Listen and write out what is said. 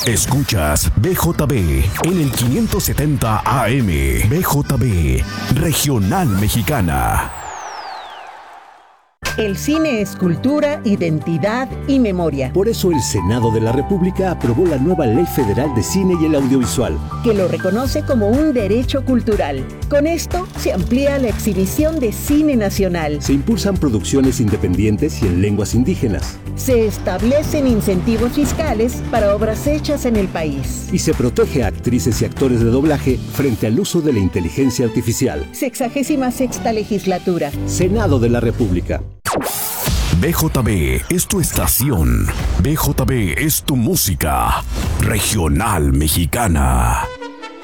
Escuchas BJB en el 570 AM. BJB, Regional Mexicana. El cine es cultura, identidad y memoria. Por eso el Senado de la República aprobó la nueva Ley Federal de Cine y el Audiovisual, que lo reconoce como un derecho cultural. Con esto se amplía la exhibición de cine nacional. Se impulsan producciones independientes y en lenguas indígenas. Se establecen incentivos fiscales para obras hechas en el país. Y se protege a actrices y actores de doblaje frente al uso de la inteligencia artificial. 66ª legislatura. Senado de la República. BJB es tu estación. BJB es tu música. Regional Mexicana.